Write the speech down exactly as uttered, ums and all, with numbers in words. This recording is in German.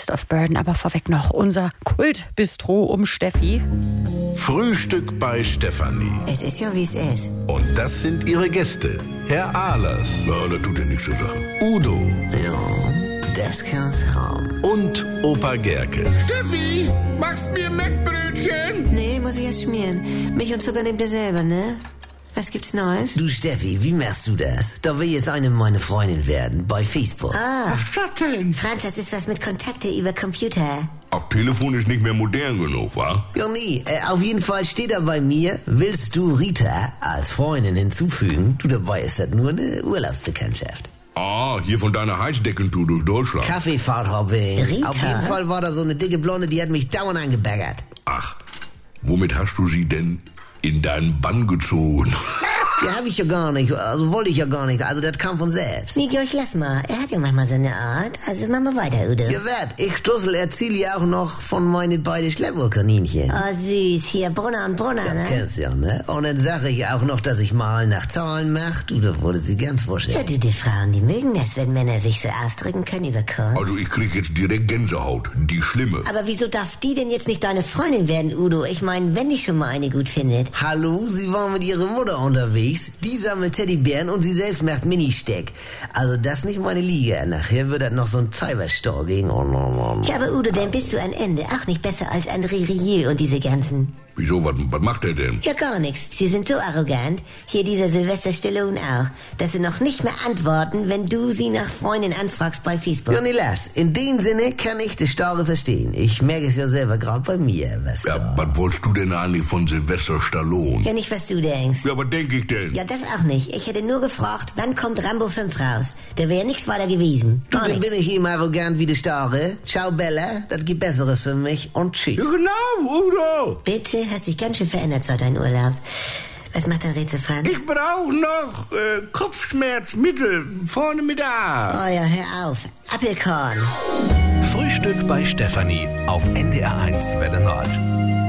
Beast of Burden. Aber vorweg noch unser Kultbistro um Steffi. Frühstück bei Stefanie. Es ist ja, wie es ist. Und das sind ihre Gäste. Herr Ahlers. Na, das tut ja nichts zur Sache. Udo. Ja, das kann's haben. Und Opa Gerke. Steffi, machst mir Mettbrötchen? Nee, muss ich erst schmieren. Milch und Zucker nehmt ihr selber, ne? Was gibt's Neues? Du Steffi, wie machst du das? Da will jetzt eine meine Freundin werden, bei Facebook. Ah, Was ist das denn? Franz, das ist was mit Kontakte über Computer. Auch Telefon ist nicht mehr modern genug, wa? Ja, nee, äh, auf jeden Fall steht da bei mir, willst du Rita als Freundin hinzufügen? Du, dabei ist das nur eine Urlaubsbekanntschaft. Ah, hier von deiner Heizdeckentour durch Deutschland. Kaffeefahrt habe ich. Rita? Auf jeden Fall war da so eine dicke Blonde, die hat mich dauernd angebaggert. Ach, womit hast du sie denn in deinen Bann gezogen? Ja, hab ich ja gar nicht, also wollte ich ja gar nicht, also das kam von selbst. Nee, Georg, lass mal. Er hat ja manchmal seine Art. Also mach mal weiter, Udo. Ihr werdet, ich Stussel erzähle ja auch noch von meinen beiden Schleppuhrkaninchen. Oh, süß. Hier, Brunner und Brunner, ne? Kennst ja, ne? Und dann sage ich auch noch, dass ich mal nach Zahlen mache. Du, da wurde sie ganz wuschig. Ja, du, die Frauen, die mögen das, wenn Männer sich so ausdrücken können über Kunst. Also ich krieg jetzt direkt Gänsehaut. Die schlimme. Aber wieso darf die denn jetzt nicht deine Freundin werden, Udo? Ich meine, wenn die schon mal eine gut findet. Hallo, sie war mit ihrer Mutter unterwegs. Die sammelt Teddybären und sie selbst macht Ministeck. Also das nicht meine Liga. Nachher wird das noch so ein Cyberstor gegen. Oh, no, no, no. Ja, aber Udo, dann bist du am Ende auch nicht besser als André Rieu und diese ganzen. Wieso, was, was macht er denn? Ja, gar nichts. Sie sind so arrogant, hier dieser Sylvester Stallone auch, dass sie noch nicht mehr antworten, wenn du sie nach Freundin anfragst bei Facebook. Ja, nee, lass. In dem Sinne kann ich die Starre verstehen. Ich merke es ja selber gerade bei mir, was Ja, da. was wolltest du denn eigentlich von Sylvester Stallone? Ja, nicht, was du denkst. Ja, was denk ich denn? Ja, das auch nicht. Ich hätte nur gefragt, wann kommt Rambo fünf raus? Da wäre nichts weiter gewesen. Du, Gar dann nichts. bin ich eben arrogant wie die Starre. Ciao, Bella. Das gibt Besseres für mich. Und tschüss. Ja, genau, Udo. Bitte, hast dich ganz schön verändert seit deinem Urlaub. Was macht dein Rätsel, Franz? Ich brauche noch äh, Kopfschmerzmittel. Vorne mit A. Oh ja, hör auf. Apfelkorn. Frühstück bei Stefanie auf N D R eins Welle Nord.